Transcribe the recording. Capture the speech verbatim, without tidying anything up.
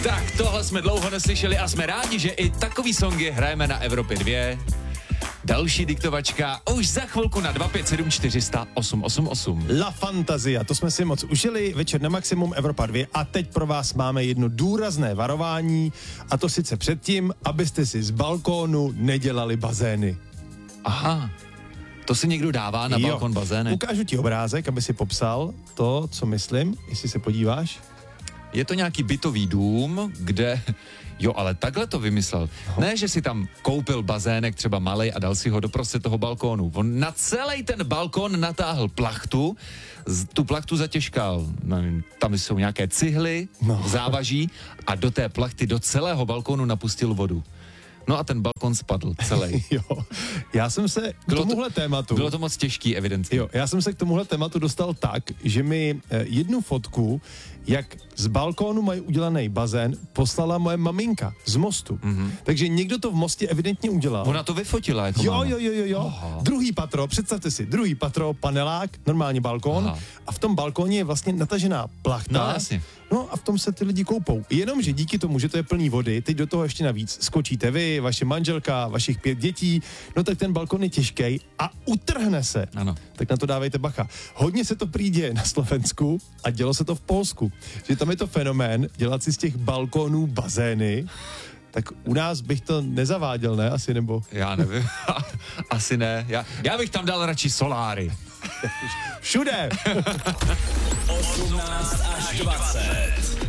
Tak tohle jsme dlouho neslyšeli a jsme rádi, že i takový songy hrajeme na Evropě dva. Další diktovačka už za chvilku na dva pět sedm čtyři sta osm osm osm. La Fantasia, to jsme si moc užili, večer na maximum Evropa dva a teď pro vás máme jedno důrazné varování a to sice předtím, abyste si z balkónu nedělali bazény. Aha, to si někdo dává na Jo. balkon bazény. Ukážu ti obrázek, aby si popsal to, co myslím, jestli se podíváš. Je to nějaký bytový dům, kde... Jo, ale takhle to vymyslel. Ne, že si tam koupil bazének třeba malej a dal si ho doprostřed toho balkónu. On na celý ten balkón natáhl plachtu, z- tu plachtu zatěžkal. Nevím, tam jsou nějaké cihly, No. závaží a do té plachty, do celého balkónu napustil vodu. No a ten balkon spadl celý. Jo, já jsem se k Bylo to- tomuhle tématu... Bylo to moc těžký, evidentně. Jo, já jsem se k tomuhle tématu dostal tak, že mi eh, jednu fotku, jak z balkónu mají udělaný bazén, poslala moje maminka z mostu. Mm-hmm. Takže někdo to v Mostě evidentně udělal. Ona to vyfotila jako Jo, máma. jo, jo, jo, jo. Aha. Druhý patro, představte si, druhý patro, panelák, normálně balkón. Aha. A v tom balkóně je vlastně natažená plachta. No, jasně. No a v tom se ty lidi koupou. Jenomže díky tomu, že to je plný vody, teď do toho ještě navíc skočíte vy, vaše manželka, vašich pět dětí, no tak ten balkon je těžký a utrhne se. Ano. Tak na to dávejte bacha. Hodně se to prý děje na Slovensku a dělo se to v Polsku. Že tam je to fenomén dělat si z těch balkónů bazény. Tak u nás bych to nezaváděl, ne? Asi nebo... Já nevím. Asi ne. Já, já bych tam dal radši soláry. Všude! osmnáct až dvacet.